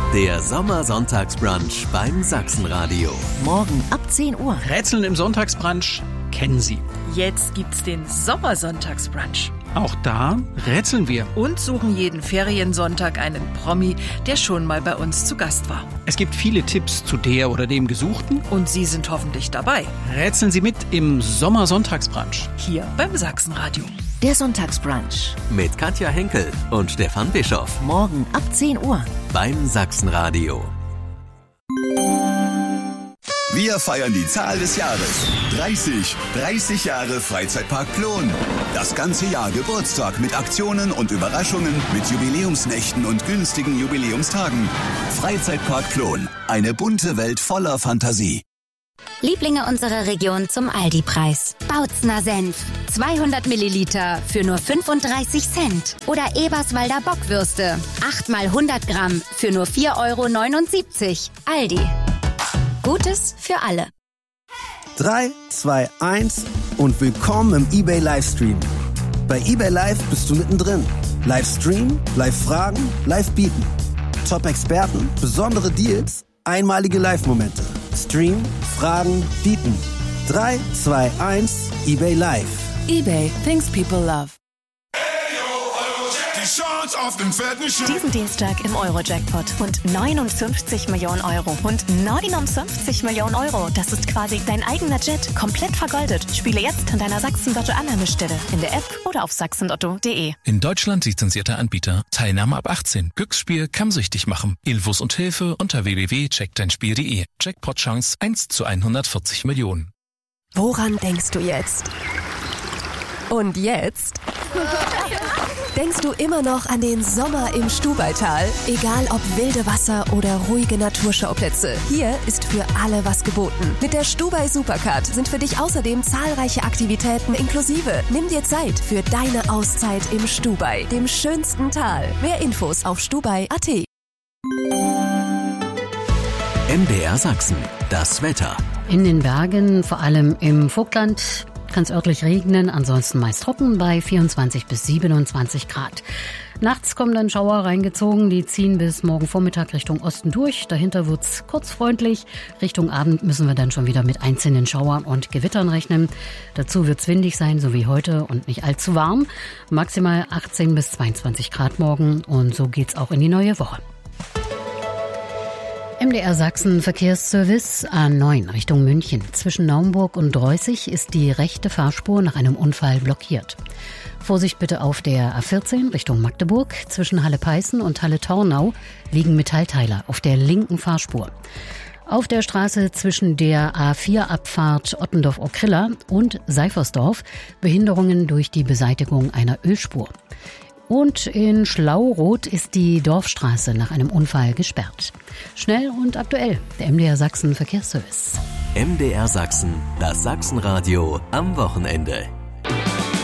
Der Sommersonntagsbrunch beim Sachsenradio. Morgen ab 10 Uhr. Rätseln im Sonntagsbrunch kennen Sie. Jetzt gibt's den Sommersonntagsbrunch. Auch da rätseln wir. Und suchen jeden Feriensonntag einen Promi, der schon mal bei uns zu Gast war. Es gibt viele Tipps zu der oder dem Gesuchten. Und Sie sind hoffentlich dabei. Rätseln Sie mit im Sommersonntagsbrunch. Hier beim Sachsenradio. Der Sonntagsbrunch. Mit Katja Henkel und Stefan Bischoff. Morgen ab 10 Uhr. Beim Sachsenradio. Wir feiern die Zahl des Jahres. 30 Jahre Freizeitpark Plon. Das ganze Jahr Geburtstag mit Aktionen und Überraschungen, mit Jubiläumsnächten und günstigen Jubiläumstagen. Freizeitpark Plon. Eine bunte Welt voller Fantasie. Lieblinge unserer Region zum Aldi-Preis. Bautzner Senf. 200 Milliliter für nur 35 Cent. Oder Eberswalder Bockwürste. 8 mal 100 Gramm für nur 4,79 €. Aldi. Gutes für alle. 3, 2, 1 und willkommen im eBay Livestream. Bei eBay Live bist du mittendrin. Livestream, Live-Fragen, Live-Bieten. Top-Experten, besondere Deals, einmalige Live-Momente. Stream, Fragen, Bieten. 3, 2, 1, eBay Live. eBay, things people love. Diesen Dienstag im Euro-Jackpot und 59 Millionen Euro. Und 59 Millionen Euro, das ist quasi dein eigener Jet, komplett vergoldet. Spiele jetzt an deiner Sachsen-Lotto-Annahmestelle, in der App oder auf sachsenlotto.de. In Deutschland lizenzierter Anbieter. Teilnahme ab 18. Glücksspiel kann süchtig machen. Infos und Hilfe unter www.checkdeinspiel.de. Jackpot-Chance 1 zu 140 Millionen. Woran denkst du jetzt? Und jetzt? Denkst du immer noch an den Sommer im Stubaital? Egal ob wilde Wasser oder ruhige Naturschauplätze, hier ist für alle was geboten. Mit der Stubai Supercard sind für dich außerdem zahlreiche Aktivitäten inklusive. Nimm dir Zeit für deine Auszeit im Stubai, dem schönsten Tal. Mehr Infos auf stubai.at. MDR Sachsen. Das Wetter. In den Bergen, vor allem im Vogtland, kann es örtlich regnen, ansonsten meist trocken bei 24 bis 27 Grad. Nachts kommen dann Schauer reingezogen, die ziehen bis morgen Vormittag Richtung Osten durch. Dahinter wird's kurz freundlich. Richtung Abend müssen wir dann schon wieder mit einzelnen Schauern und Gewittern rechnen. Dazu wird's windig sein, so wie heute, und nicht allzu warm. Maximal 18 bis 22 Grad morgen, und so geht's auch in die neue Woche. MDR Sachsen Verkehrsservice A9 Richtung München. Zwischen Naumburg und Dreußig ist die rechte Fahrspur nach einem Unfall blockiert. Vorsicht bitte auf der A14 Richtung Magdeburg. Zwischen Halle-Peißen und Halle-Tornau liegen Metallteiler auf der linken Fahrspur. Auf der Straße zwischen der A4-Abfahrt Ottendorf-Okrilla und Seifersdorf Behinderungen durch die Beseitigung einer Ölspur. Und in Schlauroth ist die Dorfstraße nach einem Unfall gesperrt. Schnell und aktuell, der MDR Sachsen Verkehrsservice. MDR Sachsen, das Sachsenradio am Wochenende.